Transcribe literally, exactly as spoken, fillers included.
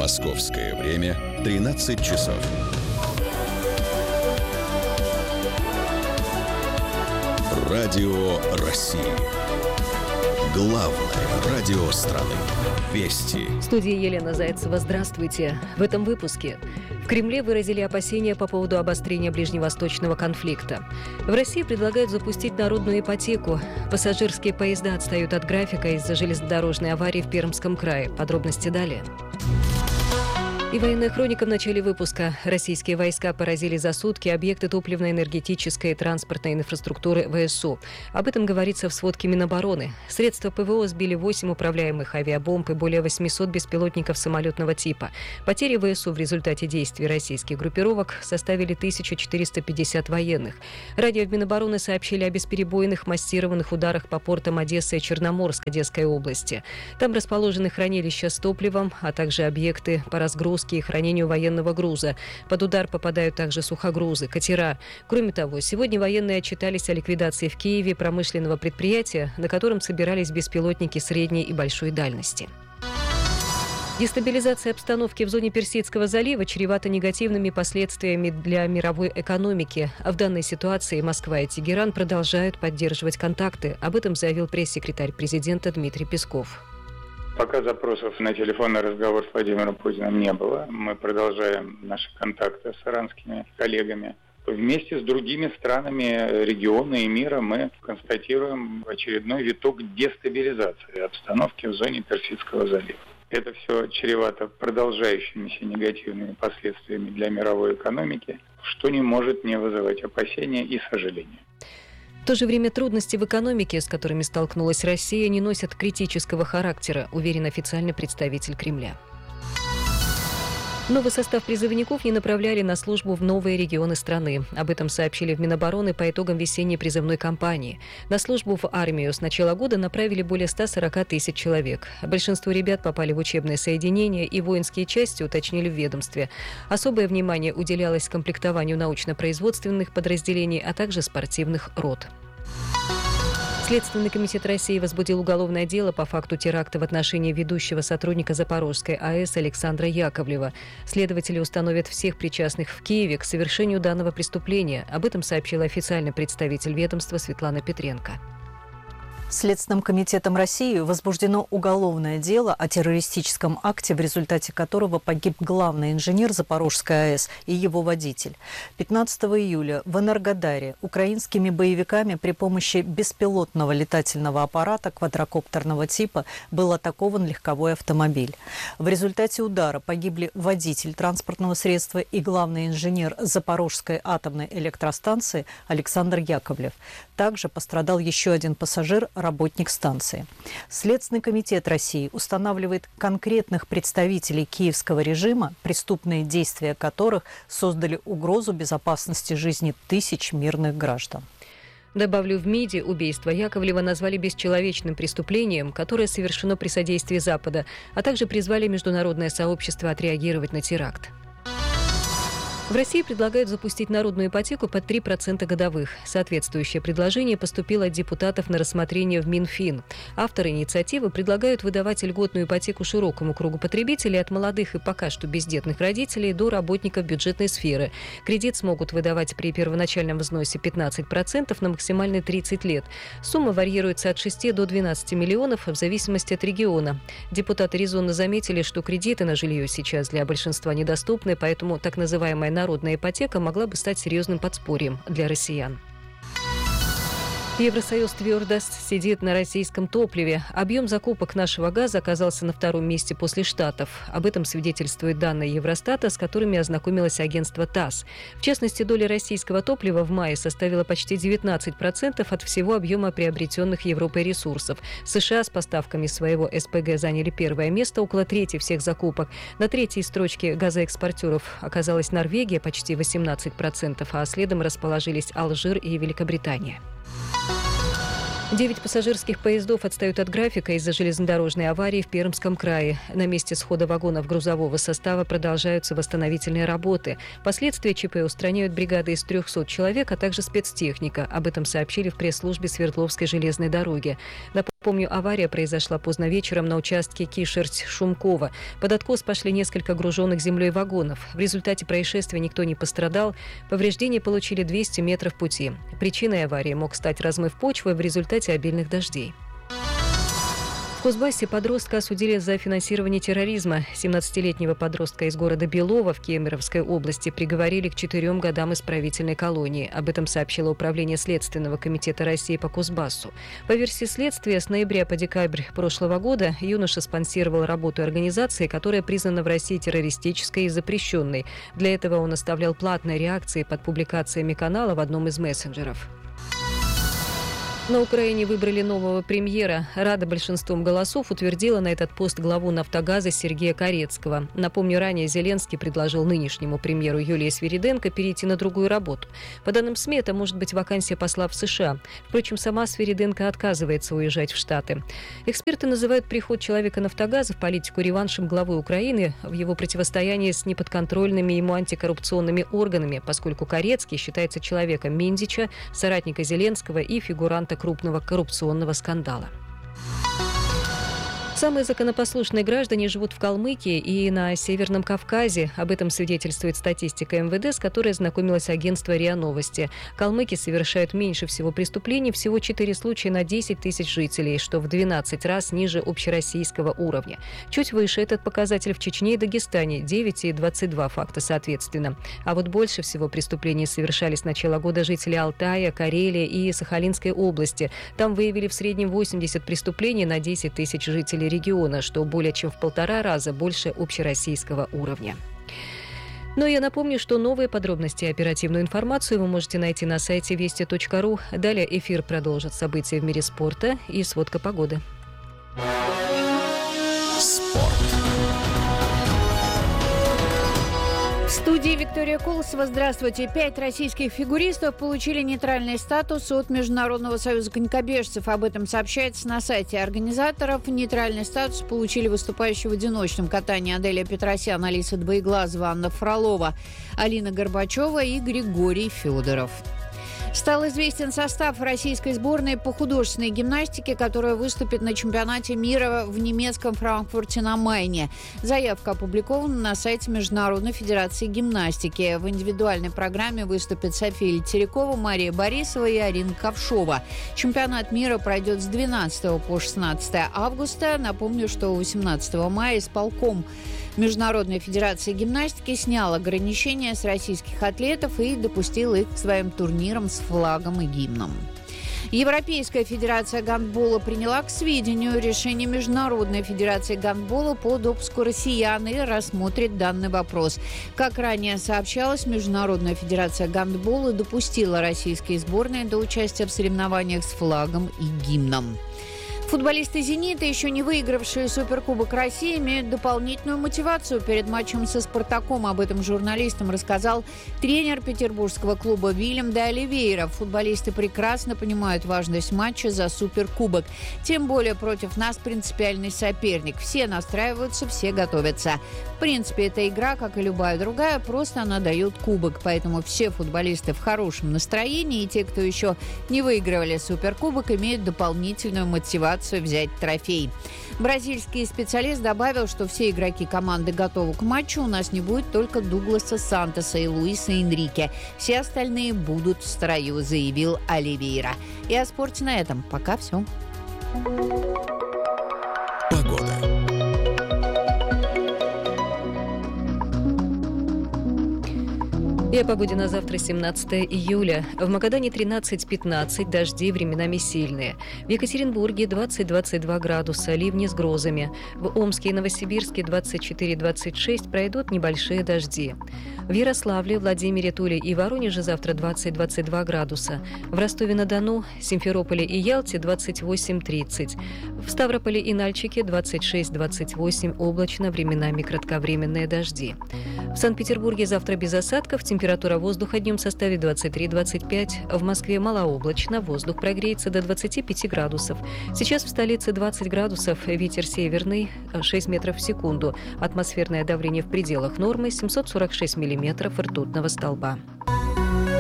Московское время тринадцать часов. Радио России. Главное радио страны. Вести. В студии Елена Зайцева. Здравствуйте. В этом выпуске. В Кремле выразили опасения по поводу обострения ближневосточного конфликта. В России предлагают запустить народную ипотеку. Пассажирские поезда отстают от графика из-за железнодорожной аварии в Пермском крае. Подробности далее. И военная хроника в начале выпуска. Российские войска поразили за сутки объекты топливно-энергетической и транспортной инфраструктуры ВСУ. Об этом говорится в сводке Минобороны. Средства ПВО сбили восемь управляемых авиабомб и более восемьсот беспилотников самолетного типа. Потери ВСУ в результате действий российских группировок составили тысячу четыреста пятьдесят военных. Ранее в Минобороны сообщили о бесперебойных массированных ударах по портам Одессы и Черноморск Одесской области. Там расположены хранилища с топливом, а также объекты по разгрузке и хранению военного груза. Под удар попадают также сухогрузы, катера. Кроме того, сегодня военные отчитались о ликвидации в Киеве промышленного предприятия, на котором собирались беспилотники средней и большой дальности. Дестабилизация обстановки в зоне Персидского залива чревата негативными последствиями для мировой экономики. А в данной ситуации Москва и Тегеран продолжают поддерживать контакты. Об этом заявил пресс-секретарь президента Дмитрий Песков. Пока запросов на телефонный разговор с Владимиром Путиным не было. Мы продолжаем наши контакты с иранскими коллегами. Вместе с другими странами региона и мира мы констатируем очередной виток дестабилизации обстановки в зоне Персидского залива. Это все чревато продолжающимися негативными последствиями для мировой экономики, что не может не вызывать опасения и сожаления. В то же время трудности в экономике, с которыми столкнулась Россия, не носят критического характера, уверен официальный представитель Кремля. Новый состав призывников не направляли на службу в новые регионы страны. Об этом сообщили в Минобороны по итогам весенней призывной кампании. На службу в армию с начала года направили более ста сорока тысяч человек. Большинство ребят попали в учебные соединения и воинские части, уточнили в ведомстве. Особое внимание уделялось комплектованию научно-производственных подразделений, а также спортивных рот. Следственный комитет России возбудил уголовное дело по факту теракта в отношении ведущего сотрудника Запорожской АЭС Александра Яковлева. Следователи установят всех причастных в Киеве к совершению данного преступления. Об этом сообщил официальный представитель ведомства Светлана Петренко. Следственным комитетом России возбуждено уголовное дело о террористическом акте, в результате которого погиб главный инженер Запорожской АЭС и его водитель. пятнадцатого июля в Энергодаре украинскими боевиками при помощи беспилотного летательного аппарата квадрокоптерного типа был атакован легковой автомобиль. В результате удара погибли водитель транспортного средства и главный инженер Запорожской атомной электростанции Александр Яковлев. Также пострадал еще один пассажир, работник станции. Следственный комитет России устанавливает конкретных представителей киевского режима, преступные действия которых создали угрозу безопасности жизни тысяч мирных граждан. Добавлю, в МИДе убийство Яковлева назвали бесчеловечным преступлением, которое совершено при содействии Запада, а также призвали международное сообщество отреагировать на теракт. В России предлагают запустить народную ипотеку под три процента годовых. Соответствующее предложение поступило от депутатов на рассмотрение в Минфин. Авторы инициативы предлагают выдавать льготную ипотеку широкому кругу потребителей от молодых и пока что бездетных родителей до работников бюджетной сферы. Кредит смогут выдавать при первоначальном взносе пятнадцать процентов на максимальные тридцать лет. Сумма варьируется от шести до двенадцати миллионов в зависимости от региона. Депутаты резонно заметили, что кредиты на жилье сейчас для большинства недоступны, поэтому так называемая народная ипотека могла бы стать серьезным подспорьем для россиян. Евросоюз твердо сидит на российском топливе. Объем закупок нашего газа оказался на втором месте после Штатов. Об этом свидетельствуют данные Евростата, с которыми ознакомилось агентство ТАСС. В частности, доля российского топлива в мае составила почти девятнадцать процентов от всего объема приобретенных Европой ресурсов. США с поставками своего СПГ заняли первое место, около трети всех закупок. На третьей строчке газоэкспортеров оказалась Норвегия, почти восемнадцать процентов, а следом расположились Алжир и Великобритания. Девять пассажирских поездов отстают от графика из-за железнодорожной аварии в Пермском крае. На месте схода вагонов грузового состава продолжаются восстановительные работы. Последствия ЧП устраняют бригады из трехсот человек, а также спецтехника. Об этом сообщили в пресс-службе Свердловской железной дороги. Помню, авария произошла поздно вечером на участке Кишерть-Шумкова. Под откос пошли несколько груженных землей вагонов. В результате происшествия никто не пострадал. Повреждения получили двести метров пути. Причиной аварии мог стать размыв почвы в результате обильных дождей. В Кузбассе подростка осудили за финансирование терроризма. семнадцатилетнего подростка из города Белово в Кемеровской области приговорили к четырем годам исправительной колонии. Об этом сообщило Управление Следственного комитета России по Кузбассу. По версии следствия, с ноября по декабрь прошлого года юноша спонсировал работу организации, которая признана в России террористической и запрещенной. Для этого он оставлял платные реакции под публикациями канала в одном из мессенджеров. На Украине выбрали нового премьера. Рада большинством голосов утвердила на этот пост главу «Нафтогаза» Сергея Карецкого. Напомню, ранее Зеленский предложил нынешнему премьеру Юлии Свириденко перейти на другую работу. По данным СМИ, это может быть вакансия посла в США. Впрочем, сама Свириденко отказывается уезжать в Штаты. Эксперты называют приход человека «Нафтогаза» в политику реваншем главы Украины в его противостоянии с неподконтрольными ему антикоррупционными органами, поскольку Карецкий считается человеком Миндича, соратника Зеленского и фигуранта крупного коррупционного скандала. Самые законопослушные граждане живут в Калмыкии и на Северном Кавказе. Об этом свидетельствует статистика эм вэ дэ, с которой знакомилось агентство РИА Новости. Калмыки совершают меньше всего преступлений, всего четыре случая на десять тысяч жителей, что в двенадцать раз ниже общероссийского уровня. Чуть выше этот показатель в Чечне и Дагестане – девять и двадцать два факта соответственно. А вот больше всего преступлений совершали с начала года жители Алтая, Карелии и Сахалинской области. Там выявили в среднем восемьдесят преступлений на десять тысяч жителей региона, что более чем в полтора раза больше общероссийского уровня. Но я напомню, что новые подробности и оперативную информацию вы можете найти на сайте вести точка ру. Далее эфир продолжит события в мире спорта и сводка погоды. Спорт. В студии Виктория Колосова. Здравствуйте. Пять российских фигуристов получили нейтральный статус от Международного союза конькобежцев. Об этом сообщается на сайте организаторов. Нейтральный статус получили выступающие в одиночном катании Аделия Петросян, Алиса Двоеглазова, Анна Фролова, Алина Горбачева и Григорий Федоров. Стал известен состав российской сборной по художественной гимнастике, которая выступит на чемпионате мира в немецком Франкфурте на Майне. Заявка опубликована на сайте Международной федерации гимнастики. В индивидуальной программе выступят София Терекова, Мария Борисова и Арина Ковшова. Чемпионат мира пройдет с двенадцатого по шестнадцатое августа. Напомню, что восемнадцатого мая исполком Международной федерации гимнастики снял ограничения с российских атлетов и допустил их к своим турнирам с флагом и гимном. Европейская федерация гандбола приняла к сведению решение Международной федерации гандбола по допуску россиян и рассмотрит данный вопрос. Как ранее сообщалось, Международная федерация гандбола допустила российские сборные до участия в соревнованиях с флагом и гимном. Футболисты «Зенита», еще не выигравшие Суперкубок России, имеют дополнительную мотивацию перед матчем со «Спартаком». Об этом журналистам рассказал тренер петербургского клуба Вильям де Оливейра. Футболисты прекрасно понимают важность матча за Суперкубок. Тем более против нас принципиальный соперник. Все настраиваются, все готовятся. В принципе, эта игра, как и любая другая, просто она дает кубок. Поэтому все футболисты в хорошем настроении, и те, кто еще не выигрывали Суперкубок, имеют дополнительную мотивацию взять трофей. Бразильский специалист добавил, что все игроки команды готовы к матчу. У нас не будет только Дугласа Сантоса и Луиса Энрике. Все остальные будут в строю, заявил Оливейра. И о спорте на этом пока все. Погода. И о погоде на завтра, семнадцатое июля. В Магадане тринадцать-пятнадцать, дожди временами сильные. В Екатеринбурге двадцать-двадцать два градуса, ливни с грозами. В Омске и Новосибирске двадцать четыре-двадцать шесть, пройдут небольшие дожди. В Ярославле, Владимире, Туле и Воронеже завтра двадцать-двадцать два градуса. В Ростове-на-Дону, Симферополе и Ялте двадцать восемь-тридцать. В Ставрополе и Нальчике двадцать шесть-двадцать восемь, облачно, временами кратковременные дожди. В Санкт-Петербурге завтра без осадков, температура воздуха днем составит двадцать три-двадцать пять. В Москве малооблачно, воздух прогреется до двадцати пяти градусов. Сейчас в столице двадцать градусов, ветер северный шесть метров в секунду. Атмосферное давление в пределах нормы семьсот сорок шесть миллиметров ртутного столба.